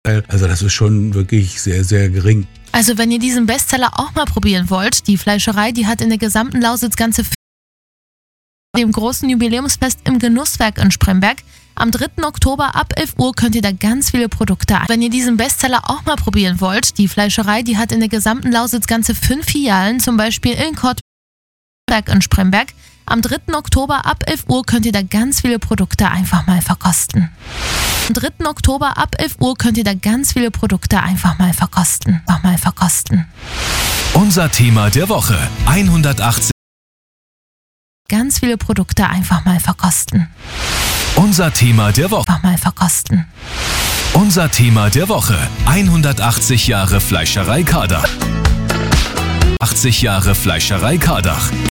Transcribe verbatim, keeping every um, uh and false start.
Also das ist schon wirklich sehr, sehr gering. Also wenn ihr diesen Bestseller auch mal probieren wollt, die Fleischerei, die hat in der gesamten Lausitz ganze f- dem großen Jubiläumsfest im Genusswerk in Spremberg. Am dritten Oktober ab elf Uhr könnt ihr da ganz viele Produkte ein. Wenn ihr diesen Bestseller auch mal probieren wollt, die Fleischerei, die hat in der gesamten Lausitz ganze fünf Filialen, zum Beispiel in Kortberg in Spremberg. Am dritten Oktober ab elf Uhr könnt ihr da ganz viele Produkte einfach mal verkosten. Am dritten Oktober ab elf Uhr könnt ihr da ganz viele Produkte einfach mal verkosten. Einfach mal verkosten. Unser Thema der Woche. hundertachtzig. Ganz viele Produkte einfach mal verkosten. Unser Thema der Woche. Einfach mal verkosten. Unser Thema der Woche. hundertachtzig Jahre Fleischerei Kardach. achtzig Jahre Fleischerei Kardach.